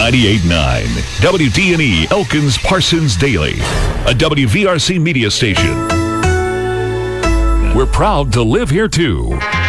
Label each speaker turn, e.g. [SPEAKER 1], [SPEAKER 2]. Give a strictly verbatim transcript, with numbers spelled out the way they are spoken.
[SPEAKER 1] ninety-eight point nine W D N E Elkins Parsons Daily, a W V R C media station. We're proud to live here too.